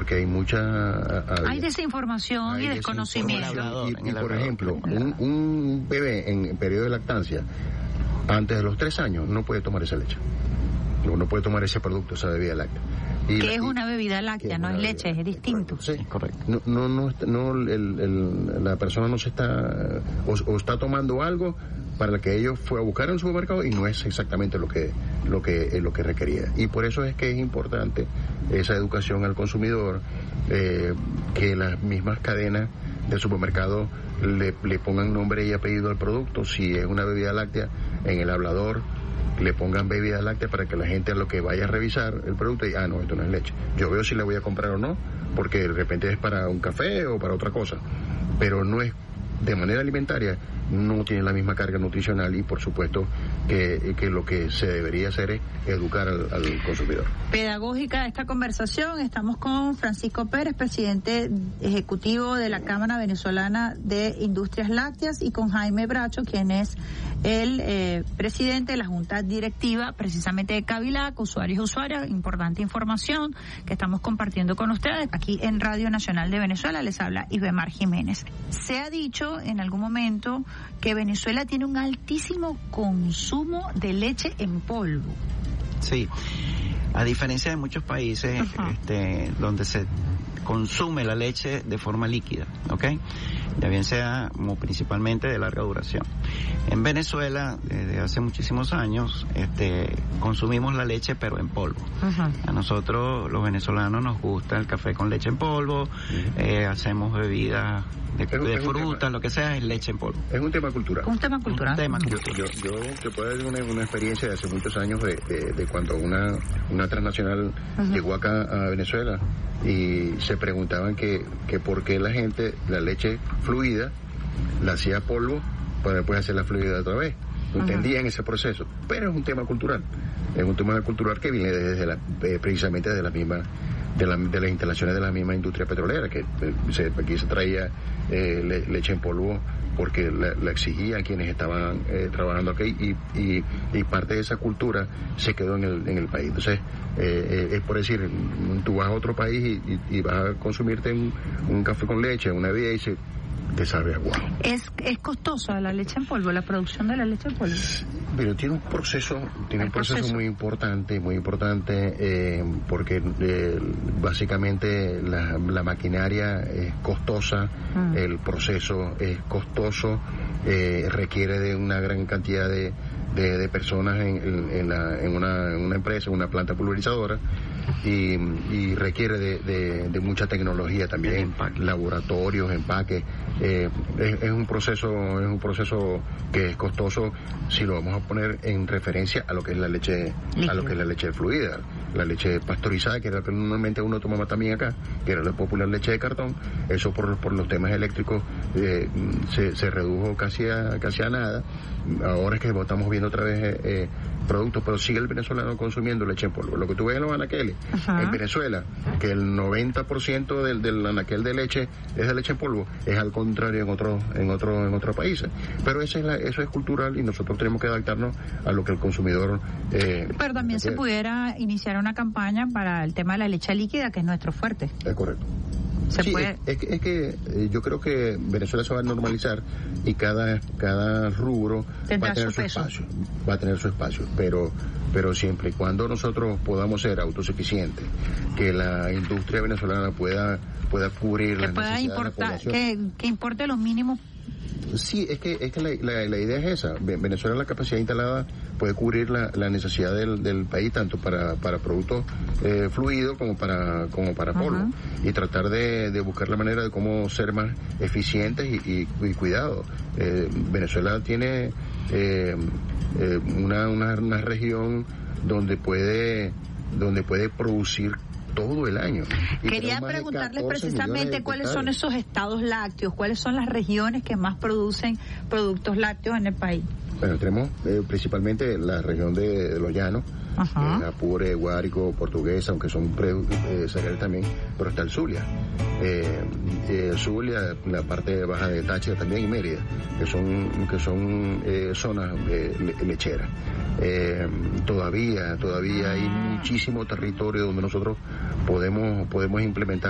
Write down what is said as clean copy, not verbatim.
porque hay mucha... Hay desinformación y desconocimiento. Y por ejemplo, un bebé en periodo de lactancia, antes de los 3 años, no puede tomar esa leche. No puede tomar ese producto, esa bebida láctea. Que es una bebida láctea, no es leche, es distinto. Sí, correcto. La persona no se está o está tomando algo para el que ellos fue a buscar en el supermercado y no es exactamente lo que requería. Y por eso es que es importante esa educación al consumidor, que las mismas cadenas de supermercado le pongan nombre y apellido al producto. Si es una bebida láctea, en el hablador le pongan bebida láctea para que la gente a lo que vaya a revisar el producto diga, no, esto no es leche. Yo veo si la voy a comprar o no, porque de repente es para un café o para otra cosa, pero no es de manera alimentaria, no tiene la misma carga nutricional y por supuesto que lo que se debería hacer es educar al consumidor. Pedagógica esta conversación, estamos con Francisco Pérez, presidente ejecutivo de la Cámara Venezolana de Industrias Lácteas, y con Jaime Bracho, quien es el presidente de la Junta Directiva precisamente de Cavilac, usuarios y usuarias. Importante información que estamos compartiendo con ustedes aquí en Radio Nacional de Venezuela. Les habla Ibemar Jiménez. Se ha dicho en algún momento que Venezuela tiene un altísimo consumo de leche en polvo. Sí, a diferencia de muchos países donde se consume la leche de forma líquida, ¿ok? Ya bien sea como principalmente de larga duración. En Venezuela, desde hace muchísimos años, consumimos la leche pero en polvo. A nosotros, los venezolanos, nos gusta el café con leche en polvo, hacemos bebidas de frutas, lo que sea, es leche en polvo. Es un tema cultural. Un tema cultural. Yo te puedo dar una experiencia de hace muchos años de cuando una transnacional llegó acá a Venezuela y se preguntaban que por qué la gente, la leche fluida, la hacía polvo para después hacer la fluida otra vez. No entendían ese proceso, pero es un tema cultural. Es un tema cultural que viene precisamente de las instalaciones de la misma industria petrolera, que aquí se traía leche en polvo porque la exigían quienes estaban trabajando aquí y parte de esa cultura se quedó en el país. Entonces, es por decir, tú vas a otro país y vas a consumirte un café con leche, una bebida y te sabe a guau. ¿Es costosa la leche en polvo, la producción de la leche en polvo? Pero tiene un proceso muy importante, porque básicamente la maquinaria es costosa, el proceso es costoso, requiere de una gran cantidad de personas en una empresa, una planta pulverizadora, y requiere de mucha tecnología también, laboratorios, empaques. Es un proceso que es costoso si lo vamos a poner en referencia a lo que es la leche fluida, la leche pasteurizada, que era lo que normalmente uno tomaba también acá, que era la popular leche de cartón. Eso por los temas eléctricos se redujo casi a nada. Ahora es que estamos viendo otra vez productos, pero sigue el venezolano consumiendo leche en polvo. Lo que tú ves en los anaqueles en Venezuela, que el 90% del anaquel de leche es de leche en polvo, es al contrario en otros países. Pero eso es cultural y nosotros tenemos que adaptarnos a lo que el consumidor pero también se pudiera iniciar una campaña para el tema de la leche líquida, que es nuestro fuerte. Es correcto. Es que yo creo que Venezuela se va a normalizar y cada rubro va a tener su espacio, pero siempre y cuando nosotros podamos ser autosuficientes, que la industria venezolana pueda cubrir las necesidades de la población, que importe los mínimos. Sí, es que la idea es esa. Venezuela, la capacidad instalada puede cubrir la necesidad del país, tanto para productos fluidos como para polvo, y tratar de buscar la manera de cómo ser más eficientes y cuidados. Venezuela tiene una región donde puede producir todo el año. Quería preguntarles precisamente cuáles son esos estados lácteos, cuáles son las regiones que más producen productos lácteos en el país. Bueno, tenemos principalmente la región de los Llanos, Apure, Guárico, Portuguesa, aunque son cereales también, pero está el Zulia. Zulia, la parte baja de Táchira también, y Mérida, que son zonas lecheras. Todavía hay muchísimo territorio donde nosotros podemos implementar